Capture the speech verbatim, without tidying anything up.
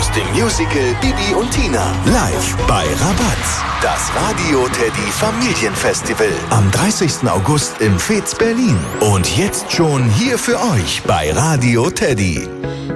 aus dem Musical Bibi und Tina. Live bei Rabatz. Das Radio Teddy Familienfestival. Am dreißigsten August im Fez Berlin. Und jetzt schon hier für euch bei Radio Teddy.